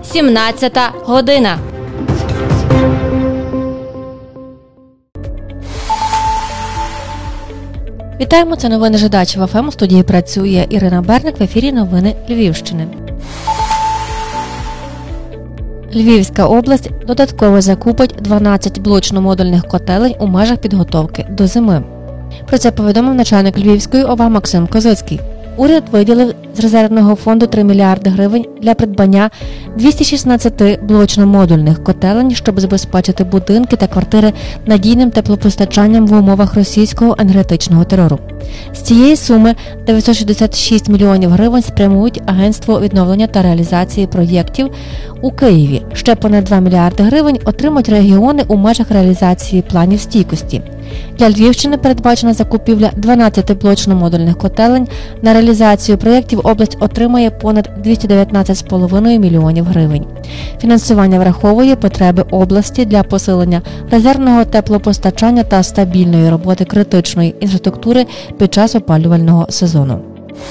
17 година. Вітаємо, це новини Жидачева ФМ. У студії працює Ірина Берник, в ефірі новини Львівщини. Львівська область додатково закупить 12 блочно-модульних котелень у межах підготовки до зими. Про це повідомив начальник Львівської ОВА Максим Козицький. Уряд виділив з резервного фонду 3 мільярди гривень для придбання 216 блочно-модульних котелень, щоб забезпечити будинки та квартири надійним теплопостачанням в умовах російського енергетичного терору. З цієї суми 966 мільйонів гривень спрямують Агентство відновлення та реалізації проєктів у Києві. Ще понад 2 мільярди гривень отримають регіони у межах реалізації планів стійкості. Для Львівщини передбачена закупівля 12 блочно-модульних котелень. На реалізацію проєктів область отримає понад 219,5 мільйонів гривень. Фінансування враховує потреби області для посилення резервного теплопостачання та стабільної роботи критичної інфраструктури під час опалювального сезону.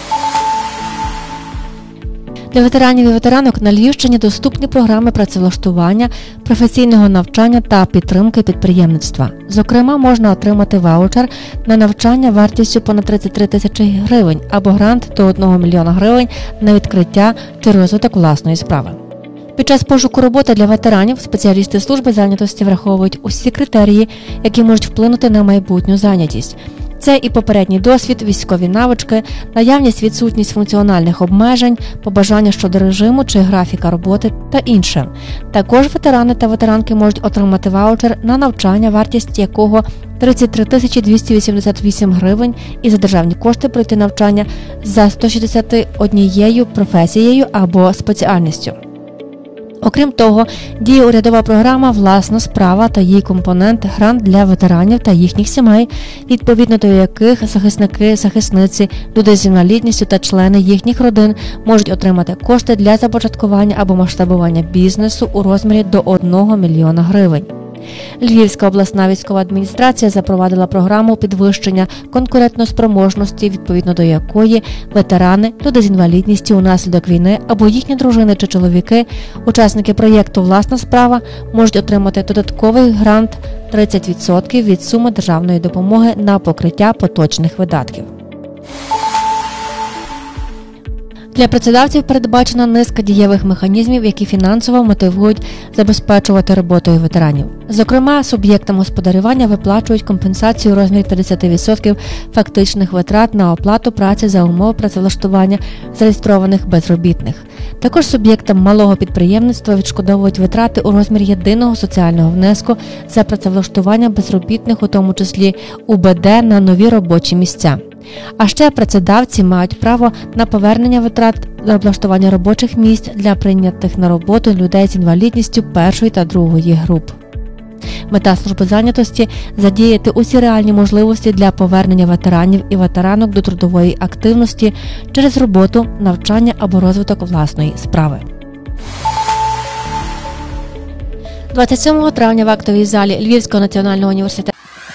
Для ветеранів і ветеранок на Львівщині доступні програми працевлаштування, професійного навчання та підтримки підприємництва. Зокрема, можна отримати ваучер на навчання вартістю понад 33 тисячі гривень або грант до 1 мільйона гривень на відкриття чи розвиток власної справи. Під час пошуку роботи для ветеранів спеціалісти служби зайнятості враховують усі критерії, які можуть вплинути на майбутню зайнятість. Це і попередній досвід, військові навички, наявність, відсутність функціональних обмежень, побажання щодо режиму чи графіка роботи та інше. Також ветерани та ветеранки можуть отримати ваучер на навчання, вартість якого 33 288 гривень, і за державні кошти пройти навчання за 161 професією або спеціальністю. Окрім того, діє урядова програма «Власна справа» та її компонент «Грант для ветеранів та їхніх сімей», відповідно до яких захисники, захисниці, люди з інвалідністю та члени їхніх родин можуть отримати кошти для започаткування або масштабування бізнесу у розмірі до 1 мільйона гривень. Львівська обласна військова адміністрація запровадила програму підвищення конкурентоспроможності, відповідно до якої ветерани, люди з інвалідністю унаслідок війни або їхні дружини чи чоловіки, учасники проєкту «Власна справа» можуть отримати додатковий грант 30% від суми державної допомоги на покриття поточних видатків. Для працедавців передбачена низка дієвих механізмів, які фінансово мотивують забезпечувати роботою ветеранів. Зокрема, суб'єктам господарювання виплачують компенсацію у розмірі 50% фактичних витрат на оплату праці за умови працевлаштування зареєстрованих безробітних. Також суб'єктам малого підприємництва відшкодовують витрати у розмірі єдиного соціального внеску за працевлаштування безробітних, у тому числі УБД, на нові робочі місця. А ще працедавці мають право на повернення витрат за облаштування робочих місць для прийнятих на роботу людей з інвалідністю першої та другої груп. Мета служби зайнятості – задіяти усі реальні можливості для повернення ветеранів і ветеранок до трудової активності через роботу, навчання або розвиток власної справи. 27 травня в актовій залі Львівського національного університету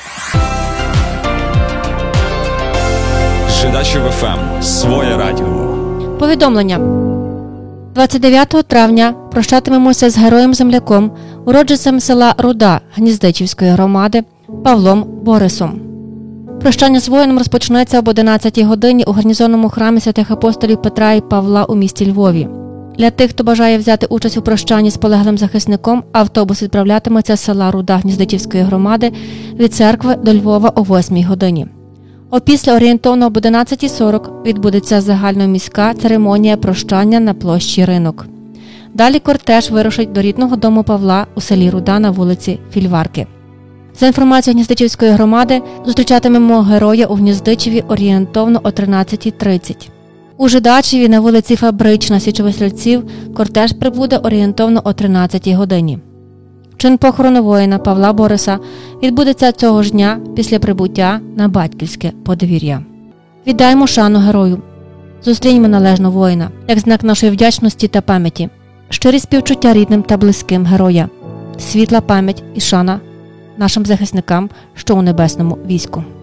Жидачева ФМ. Своє радіо. Повідомлення. 29 травня прощатимемося з героєм-земляком, уродженцем села Руда Гніздичівської громади Павлом Борисом. Прощання з воїном розпочнеться об 11 годині у гарнізонному храмі святих апостолів Петра і Павла у місті Львові. Для тих, хто бажає взяти участь у прощанні з полеглим захисником, автобус відправлятиметься з села Руда Гніздичівської громади від церкви до Львова о 8 годині. Опісля орієнтовно об 11:40 відбудеться загальноміська церемонія прощання на площі Ринок. Далі кортеж вирушить до рідного дому Павла у селі Руда на вулиці Фільварки. За інформацією Гніздичівської громади, зустрічатимемо героя у Гніздичеві орієнтовно о 13:30. У Жидачеві на вулиці Фабрична Січових Стрільців кортеж прибуде орієнтовно о 13 годині. Чин похорону воїна Павла Бориса відбудеться цього ж дня після прибуття на батьківське подвір'я. Віддаймо шану герою. Зустріньмо належно воїна, як знак нашої вдячності та пам'яті. Щирі співчуття рідним та близьким героя. Світла пам'ять і шана нашим захисникам, що у небесному війську.